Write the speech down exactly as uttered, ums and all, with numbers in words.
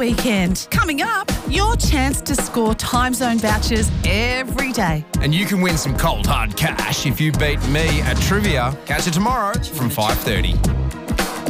weekend. Coming up, your chance to score time zone vouchers every day. And you can win some cold hard cash if you beat me at trivia. Catch it tomorrow from five thirty.